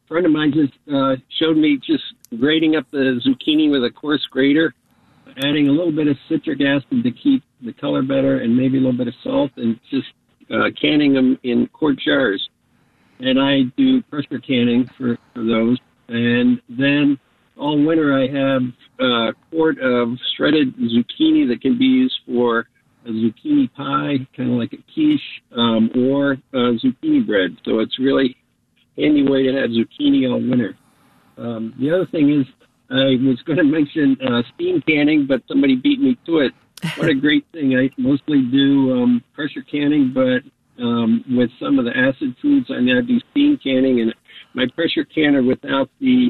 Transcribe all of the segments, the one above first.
friend of mine just showed me just grating up the zucchini with a coarse grater, adding a little bit of citric acid to keep the color better, and maybe a little bit of salt, and just canning them in quart jars. And I do pressure canning for those. And then all winter I have a quart of shredded zucchini that can be used for a zucchini pie, kind of like a quiche, or zucchini bread. So it's really handy way to have zucchini all winter. The other thing is, I was going to mention steam canning, but somebody beat me to it. What a great thing. I mostly do pressure canning, but with some of the acid foods, I now do steam canning. And my pressure canner without the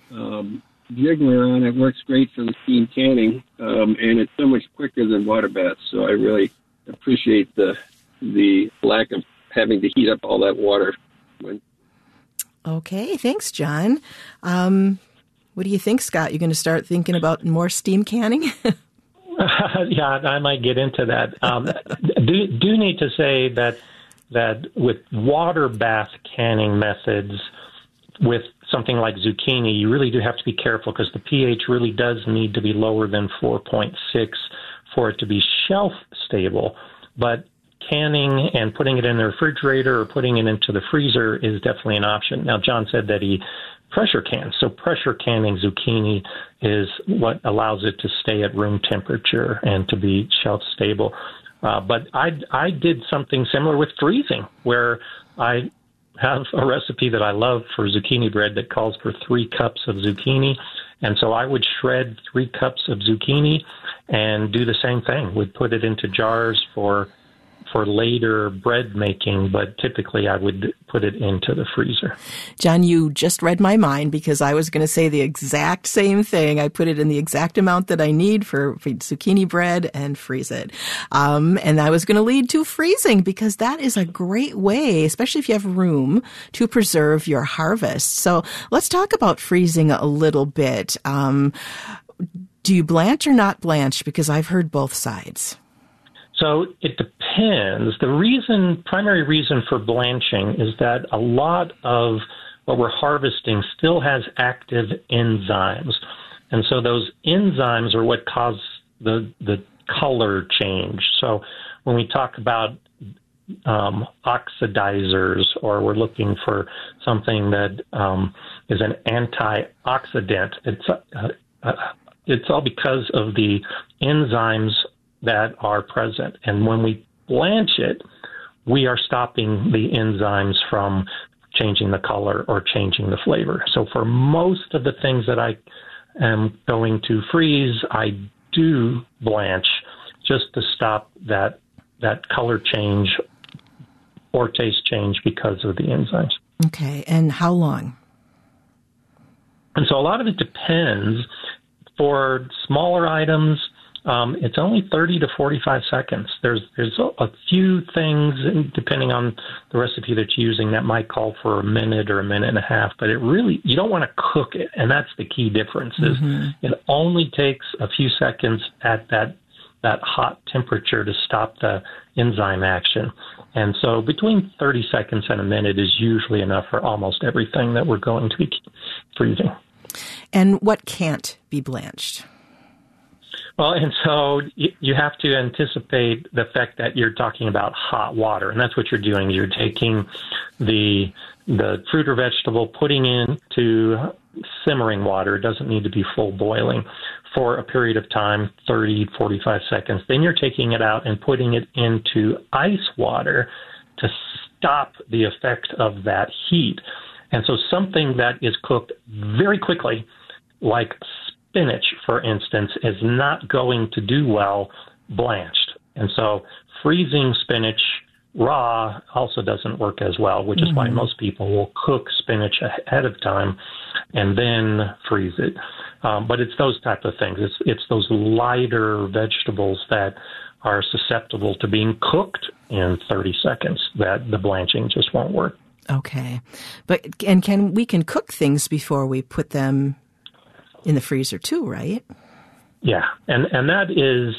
jiggler on it works great for the steam canning, and it's so much quicker than water baths. So I really appreciate the lack of having to heat up all that water. Okay, thanks, John. What do you think, Scott? You're going to start thinking about more steam canning? Yeah, I might get into that. Do need to say that with water bath canning methods, with something like zucchini, you really do have to be careful because the pH really does need to be lower than 4.6 for it to be shelf stable. But canning and putting it in the refrigerator or putting it into the freezer is definitely an option. Now, John said that he pressure cans. So pressure canning zucchini is what allows it to stay at room temperature and to be shelf stable. But I did something similar with freezing, where I have a recipe that I love for zucchini bread that calls for 3 cups of zucchini. And so I would shred 3 cups of zucchini and do the same thing. Would put it into jars for later bread making, but typically I would put it into the freezer. John, you just read my mind because I was going to say the exact same thing. I put it in the exact amount that I need for zucchini bread and freeze it. And I was going to lead to freezing because that is a great way, especially if you have room, to preserve your harvest. So let's talk about freezing a little bit. Do you blanch or not blanch? Because I've heard both sides. So it depends. The primary reason for blanching is that a lot of what we're harvesting still has active enzymes. And so those enzymes are what cause the color change. So when we talk about oxidizers, or we're looking for something that is an antioxidant, it's all because of the enzymes that are present. And when we blanch it, we are stopping the enzymes from changing the color or changing the flavor. So for most of the things that I am going to freeze, I do blanch just to stop that color change or taste change because of the enzymes. Okay, and how long? And so a lot of it depends. For smaller items, it's only 30 to 45 seconds. There's a few things, depending on the recipe that you're using, that might call for a minute or a minute and a half. But you don't want to cook it, and that's the key difference. Is it only takes a few seconds at that hot temperature to stop the enzyme action. And so between 30 seconds and a minute is usually enough for almost everything that we're going to be freezing. And what can't be blanched? Well, and so you have to anticipate the fact that you're talking about hot water, and that's what you're doing. You're taking the fruit or vegetable, putting into simmering water. It doesn't need to be full boiling for a period of time, 30, 45 seconds. Then you're taking it out and putting it into ice water to stop the effect of that heat. And so something that is cooked very quickly, like spinach, for instance, is not going to do well blanched. And so freezing spinach raw also doesn't work as well, which is why most people will cook spinach ahead of time and then freeze it. But it's those type of things. It's those lighter vegetables that are susceptible to being cooked in 30 seconds that the blanching just won't work. Okay. We can cook things before we put them in the freezer too, right? Yeah. And that is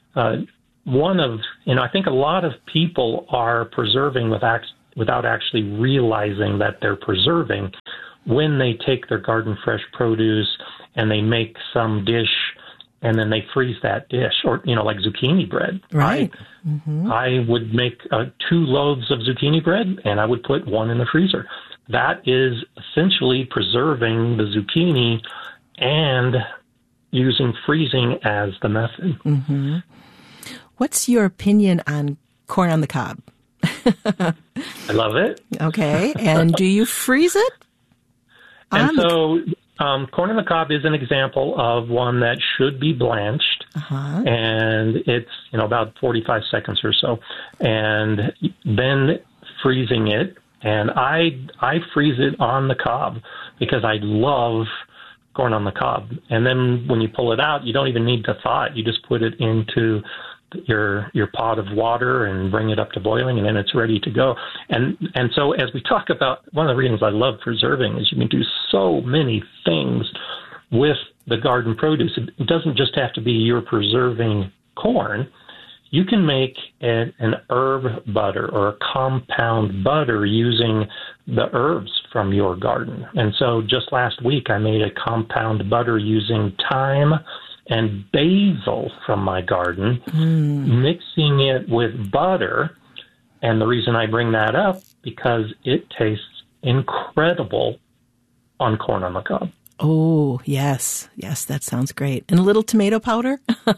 one of, I think a lot of people are preserving without actually realizing that they're preserving when they take their garden fresh produce and they make some dish and then they freeze that dish, or, like zucchini bread. Right. I would make 2 loaves of zucchini bread, and I would put 1 in the freezer. That is essentially preserving the zucchini and using freezing as the method. Mm-hmm. What's your opinion on corn on the cob? I love it. Okay. And do you freeze it? And so corn on the cob is an example of one that should be blanched, and it's about 45 seconds or so, and then freezing it. And I freeze it on the cob because I love corn on the cob. And then when you pull it out, you don't even need to thaw it. You just put it into your pot of water and bring it up to boiling, and then it's ready to go. And so as we talk about, one of the reasons I love preserving is you can do so many things with the garden produce. It doesn't just have to be you're preserving corn. You can make an herb butter or a compound butter using the herbs from your garden. And so just last week I made a compound butter using thyme and basil from my garden, mixing it with butter. And the reason I bring that up, because it tastes incredible on corn on the cob. Oh, yes. Yes, that sounds great. And a little tomato powder?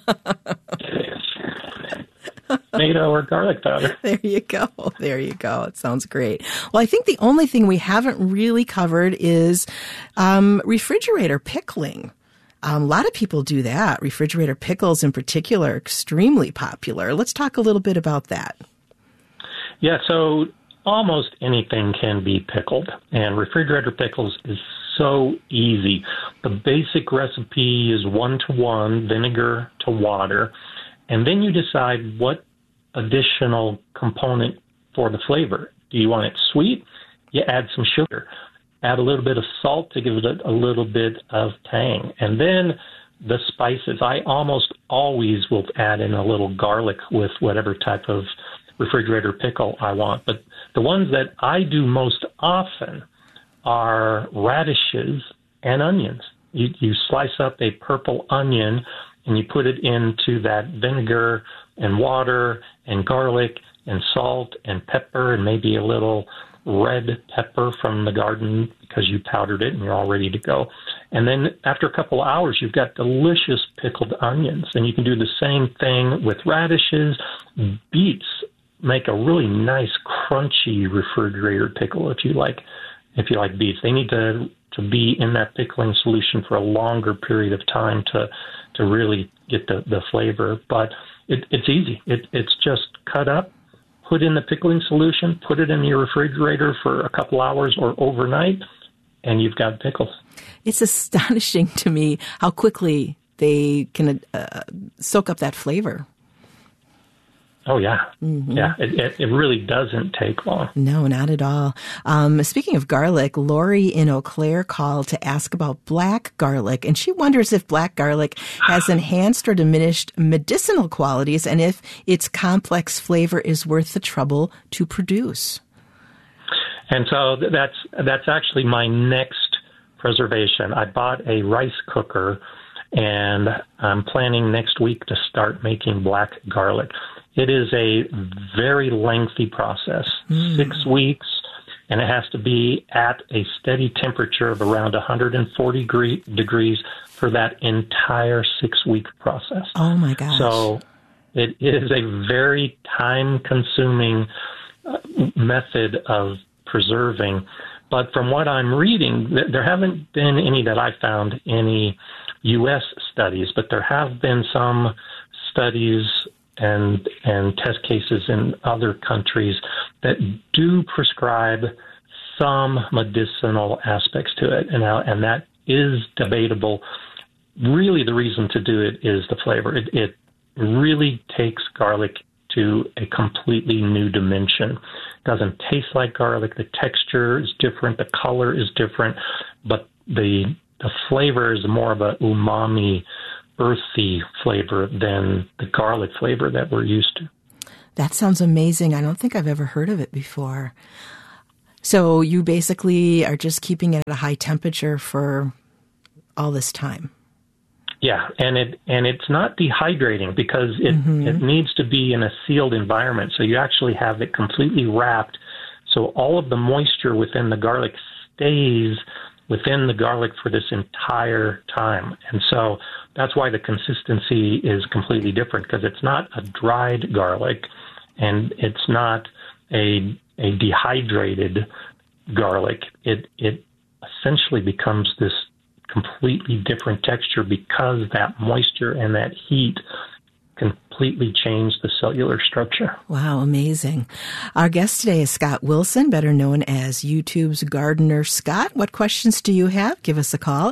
Tomato or garlic powder. There you go. There you go. It sounds great. Well, I think the only thing we haven't really covered is refrigerator pickling. A lot of people do that. Refrigerator pickles in particular are extremely popular. Let's talk a little bit about that. Yeah, so almost anything can be pickled, and refrigerator pickles is so easy. The basic recipe is 1-to-1 vinegar to water, and then you decide what additional component for the flavor. Do you want it sweet? You add some sugar. Add a little bit of salt to give it a little bit of tang. And then the spices. I almost always will add in a little garlic with whatever type of refrigerator pickle I want. But the ones that I do most often are radishes and onions. You slice up a purple onion and you put it into that vinegar and water and garlic and salt and pepper and maybe a little red pepper from the garden because you powdered it and you're all ready to go. And then after a couple of hours, you've got delicious pickled onions. And you can do the same thing with radishes. Beets make a really nice crunchy refrigerator pickle if you like beets. They need to be in that pickling solution for a longer period of time to really get the flavor. But it's easy. It's just cut up, put in the pickling solution, put it in your refrigerator for a couple hours or overnight, and you've got pickles. It's astonishing to me how quickly they can soak up that flavor. Oh, yeah. Mm-hmm. Yeah, it really doesn't take long. No, not at all. Speaking of garlic, Lori in Eau Claire called to ask about black garlic, and she wonders if black garlic has enhanced or diminished medicinal qualities and if its complex flavor is worth the trouble to produce. And so that's actually my next preservation. I bought a rice cooker, and I'm planning next week to start making black garlic. It is a very lengthy process, 6 weeks, and it has to be at a steady temperature of around 140 degrees for that entire 6-week process. Oh, my gosh. So it is a very time-consuming method of preserving. But from what I'm reading, there haven't been any that I found, any U.S. studies, but there have been some studies and test cases in other countries that do prescribe some medicinal aspects to it, and that is debatable. Really, the reason to do it is the flavor. It really takes garlic to a completely new dimension. It doesn't taste like garlic. The texture is different. The color is different, but the flavor is more of a umami, earthy flavor than the garlic flavor that we're used to. That sounds amazing. I don't think I've ever heard of it before. So you basically are just keeping it at a high temperature for all this time. Yeah, and it's not dehydrating because it needs to be in a sealed environment. So you actually have it completely wrapped. So all of the moisture within the garlic stays within the garlic for this entire time. And so that's why the consistency is completely different, because it's not a dried garlic and it's not a dehydrated garlic. It essentially becomes this completely different texture because that moisture and that heat completely change the cellular structure. Wow, amazing. Our guest today is Scott Wilson, better known as YouTube's Gardener Scott. What questions do you have? Give us a call,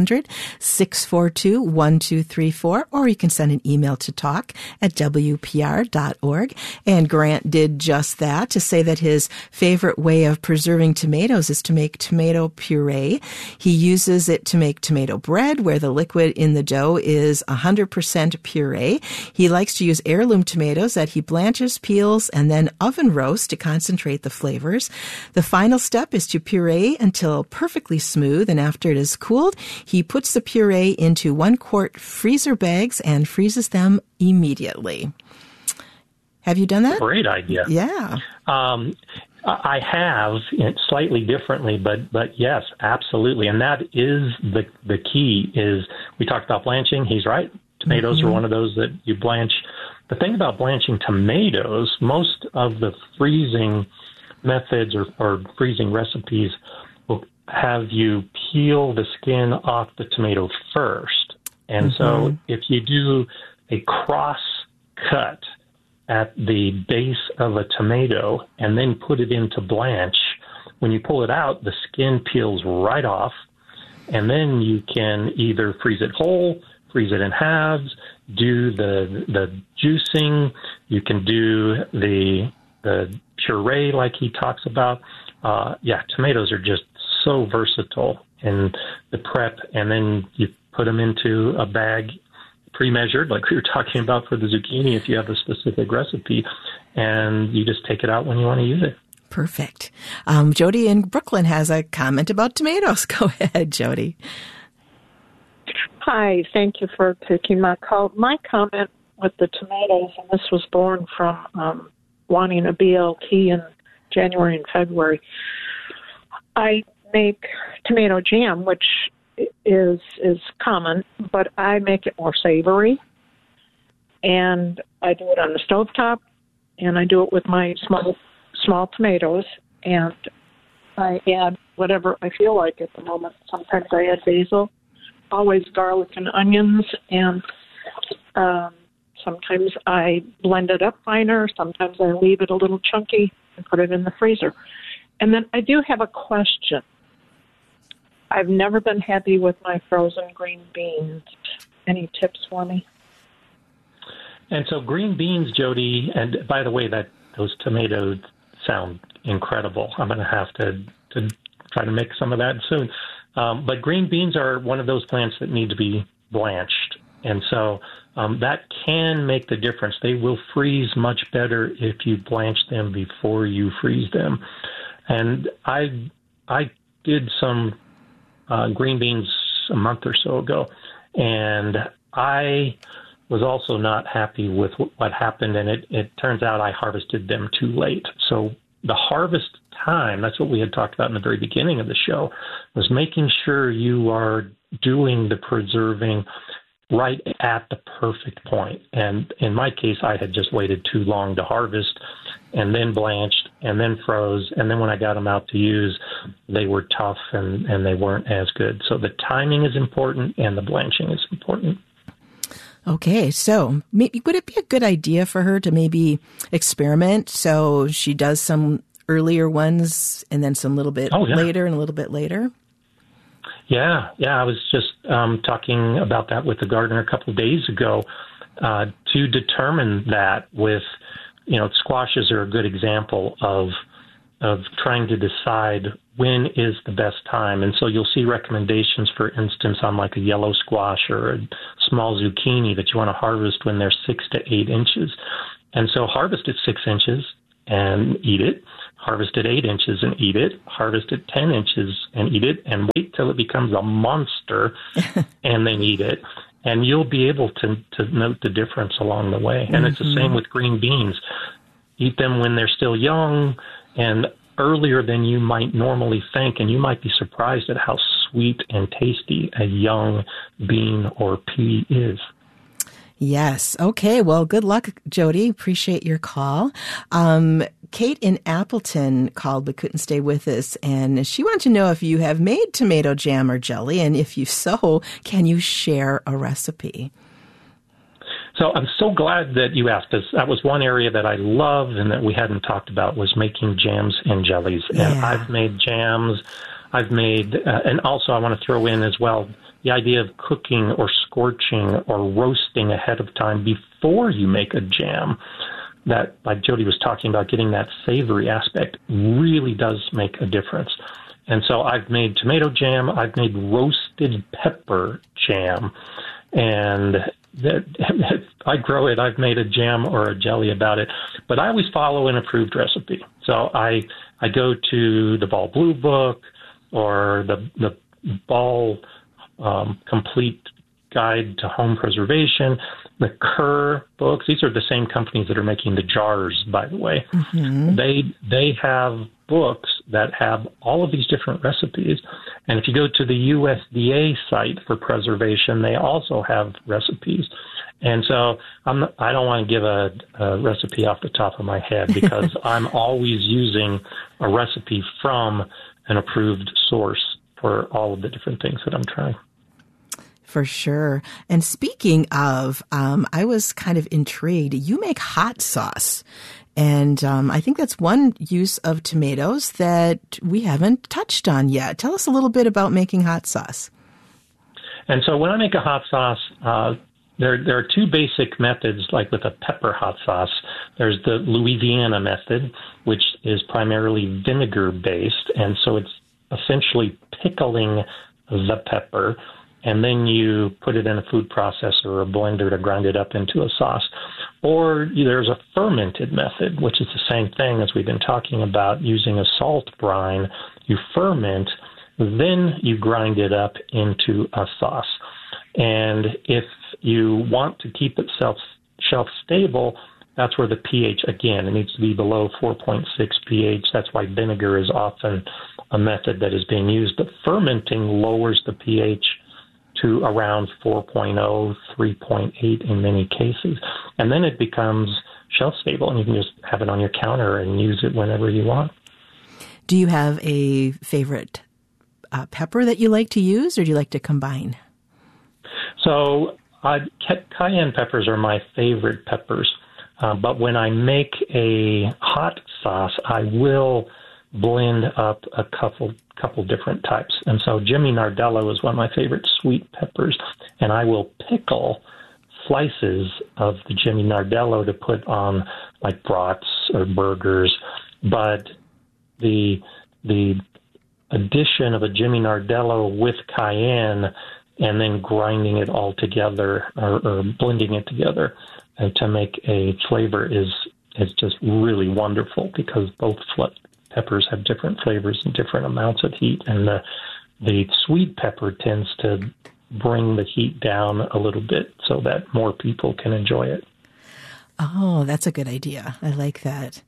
800-642-1234, or you can send an email to talk@wpr.org. And Grant did just that, to say that his favorite way of preserving tomatoes is to make tomato puree. He uses it to make tomato bread, where the liquid in the dough is 100% puree. He likes to use heirloom tomatoes that he blanches, peels, and then oven roasts to concentrate the flavors. The final step is to puree until perfectly smooth, and after it is cooled, he puts the puree into 1-quart freezer bags and freezes them immediately. Have you done that? Great idea. Yeah. I have, slightly differently, but yes, absolutely. And that is the key. Is we talked about blanching. He's right. Tomatoes are one of those that you blanch. The thing about blanching tomatoes, most of the freezing methods or freezing recipes will have you peel the skin off the tomato first. And so if you do a cross cut at the base of a tomato and then put it into blanch, when you pull it out, the skin peels right off, and then you can either freeze it whole, freeze it in halves, do the juicing. You can do the puree like he talks about. Tomatoes are just so versatile in the prep, and then you put them into a bag pre-measured, like we were talking about for the zucchini, if you have a specific recipe, and you just take it out when you want to use it. Perfect. Jody in Brooklyn has a comment about tomatoes. Go ahead, Jody. Hi, thank you for taking my call. My comment with the tomatoes, and this was born from wanting a BLT in January and February. I make tomato jam, which is common, but I make it more savory. And I do it on the stovetop, and I do it with my small tomatoes, and I add whatever I feel like at the moment. Sometimes I add basil, always garlic and onions, and sometimes I blend it up finer. Sometimes I leave it a little chunky and put it in the freezer. And then I do have a question. I've never been happy with my frozen green beans. Any tips for me? And so green beans, Jody, and by the way, those tomatoes sound incredible. I'm going to have to try to make some of that soon. But green beans are one of those plants that need to be blanched. And so that can make the difference. They will freeze much better if you blanch them before you freeze them. And I did some green beans a month or so ago, and I was also not happy with what happened, and it turns out I harvested them too late. So the harvest time, that's what we had talked about in the very beginning of the show, was making sure you are doing the preserving right at the perfect point. And in my case, I had just waited too long to harvest, and then blanched, and then froze, and then when I got them out to use, they were tough and they weren't as good. So the timing is important, and the blanching is important. Okay, so would it be a good idea for her to maybe experiment? So she does some earlier ones and then some little bit later and a little bit later? Yeah. I was just talking about that with the gardener a couple of days ago to determine that with, squashes are a good example of trying to decide when is the best time. And so you'll see recommendations, for instance, on like a yellow squash or a small zucchini that you want to harvest when they're 6 to 8 inches. And so harvest at 6 inches and eat it. harvest it 8 inches and eat it, harvest it 10 inches and eat it, and wait till it becomes a monster and then eat it. And you'll be able to note the difference along the way. And it's the same with green beans. Eat them when they're still young and earlier than you might normally think, and you might be surprised at how sweet and tasty a young bean or pea is. Yes. Okay. Well, good luck, Jody. Appreciate your call. Kate in Appleton called but couldn't stay with us, and she wanted to know if you have made tomato jam or jelly, and if you so, can you share a recipe? So I'm so glad that you asked us. That was one area that I love and that we hadn't talked about was making jams and jellies. Yeah. And I've made jams. I've made, and also I want to throw in as well, the idea of cooking or scorching or roasting ahead of time before you make a jam, that, like Jody was talking about, getting that savory aspect really does make a difference. And so I've made tomato jam, I've made roasted pepper jam, and I grow it, I've made a jam or a jelly about it, but I always follow an approved recipe. So I go to the Ball Blue Book or the Ball Complete Guide to Home Preservation, the Kerr books. These are the same companies that are making the jars, by the way. Mm-hmm. They have books that have all of these different recipes. And if you go to the USDA site for preservation, they also have recipes. And so I don't want to give a recipe off the top of my head because I'm always using a recipe from an approved source for all of the different things that I'm trying. For sure. And speaking of, I was kind of intrigued. You make hot sauce. And I think that's one use of tomatoes that we haven't touched on yet. Tell us a little bit about making hot sauce. And so when I make a hot sauce, there are two basic methods, like with a pepper hot sauce. There's the Louisiana method, which is primarily vinegar-based. And so it's essentially pickling the pepper, and then you put it in a food processor or a blender to grind it up into a sauce. Or there's a fermented method, which is the same thing as we've been talking about, using a salt brine. You ferment, then you grind it up into a sauce. And if you want to keep it shelf stable, that's where the pH, again, it needs to be below 4.6 pH. That's why vinegar is often a method that is being used. But fermenting lowers the pH to around 4.0, 3.8 in many cases. And then it becomes shelf stable, and you can just have it on your counter and use it whenever you want. Do you have a favorite pepper that you like to use, or do you like to combine? So cayenne peppers are my favorite peppers. But when I make a hot sauce, I will blend up a couple different types. And so Jimmy Nardello is one of my favorite sweet peppers, and I will pickle slices of the Jimmy Nardello to put on like brats or burgers. But the addition of a Jimmy Nardello with cayenne and then grinding it all together or blending it together to make a flavor is just really wonderful, because both peppers have different flavors and different amounts of heat, and the sweet pepper tends to bring the heat down a little bit so that more people can enjoy it. Oh, that's a good idea. I like that.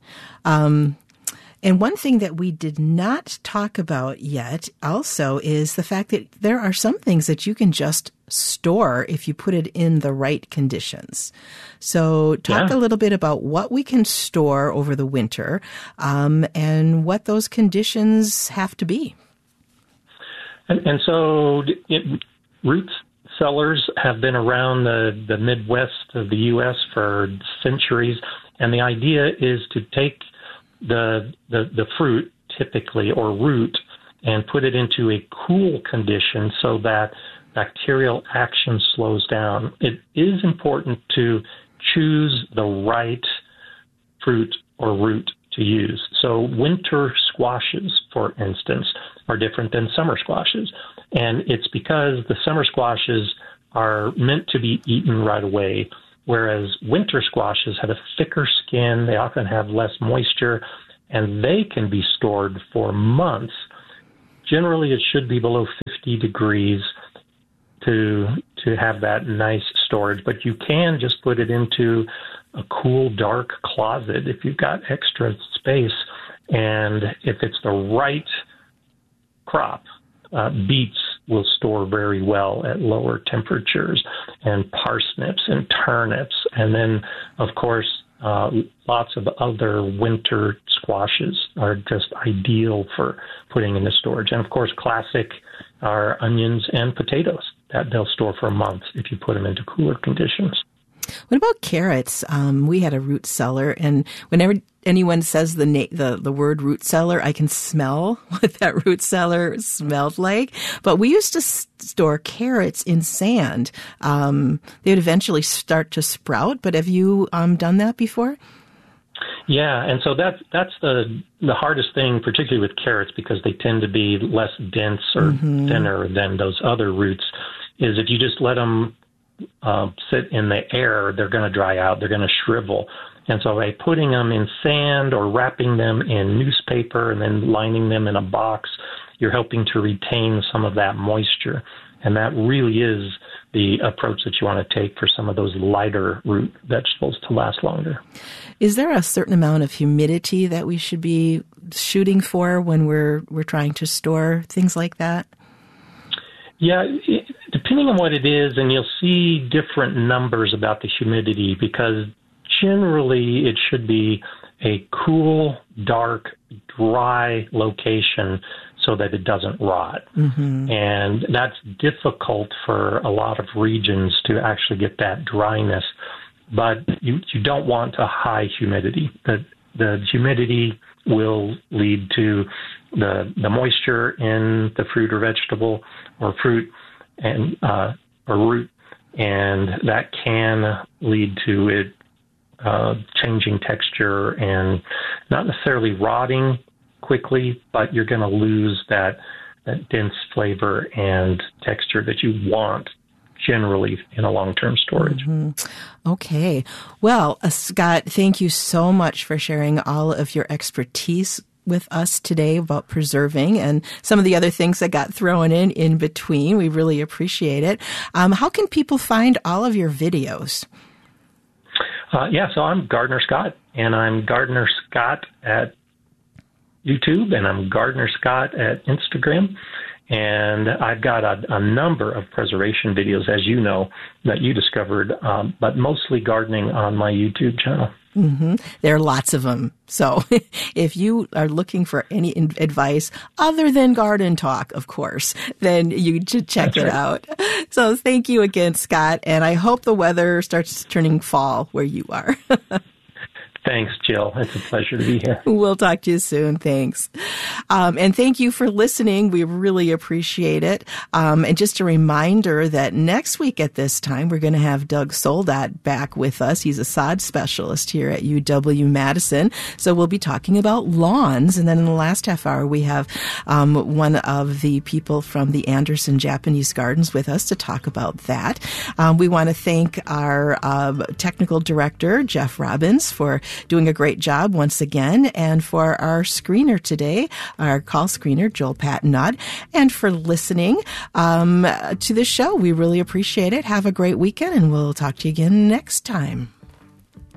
And one thing that we did not talk about yet also is the fact that there are some things that you can just store if you put it in the right conditions. So talk a little bit about what we can store over the winter and what those conditions have to be. And so root cellars have been around the Midwest of the U.S. for centuries, and the idea is to take the fruit, typically, or root, and put it into a cool condition so that bacterial action slows down. It is important to choose the right fruit or root to use. So winter squashes, for instance, are different than summer squashes. And it's because the summer squashes are meant to be eaten right away, whereas winter squashes have a thicker skin. They often have less moisture, and they can be stored for months. Generally, it should be below 50 degrees to have that nice storage, but you can just put it into a cool, dark closet if you've got extra space. And if it's the right crop, beets will store very well at lower temperatures, and parsnips and turnips. And then, of course, lots of other winter squashes are just ideal for putting into storage. And, of course, classic are onions and potatoes that they'll store for months if you put them into cooler conditions. What about carrots? We had a root cellar, and whenever anyone says the word root cellar, I can smell what that root cellar smelled like. But we used to store carrots in sand. They would eventually start to sprout. But have you done that before? Yeah, and so that's the hardest thing, particularly with carrots, because they tend to be less dense or thinner than those other roots, is if you just let them sit in the air, they're going to dry out, they're going to shrivel. And so by putting them in sand or wrapping them in newspaper and then lining them in a box, you're helping to retain some of that moisture. And that really is the approach that you want to take for some of those lighter root vegetables to last longer. Is there a certain amount of humidity that we should be shooting for when we're trying to store things like that? Yeah, depending on what it is, and you'll see different numbers about the humidity, because generally it should be a cool, dark, dry location so that it doesn't rot. And that's difficult for a lot of regions to actually get that dryness. But you don't want a high humidity. The humidity will lead to the moisture in the fruit or vegetable or fruit and or root, and that can lead to it changing texture and not necessarily rotting quickly, but you're going to lose that dense flavor and texture that you want generally in a long-term storage. Okay. Well, Scott, thank you so much for sharing all of your expertise with us today about preserving and some of the other things that got thrown in between. We really appreciate it. How can people find all of your videos? So I'm Gardener Scott, and I'm Gardener Scott at YouTube, and I'm Gardener Scott at Instagram. And I've got a number of preservation videos, as you know, that you discovered, but mostly gardening on my YouTube channel. There are lots of them. So if you are looking for any advice other than garden talk, of course, then you should check it out. So thank you again, Scott. And I hope the weather starts turning fall where you are. Thanks, Jill. It's a pleasure to be here. We'll talk to you soon. Thanks. And thank you for listening. We really appreciate it. And just a reminder that next week at this time, we're going to have Doug Soldat back with us. He's a sod specialist here at UW-Madison. So we'll be talking about lawns. And then in the last half hour, we have one of the people from the Anderson Japanese Gardens with us to talk about that. We want to thank our technical director, Jeff Robbins, for doing a great job once again, and for our screener today, our call screener, Joel Patternod, and for listening to the show. We really appreciate it. Have a great weekend, and we'll talk to you again next time.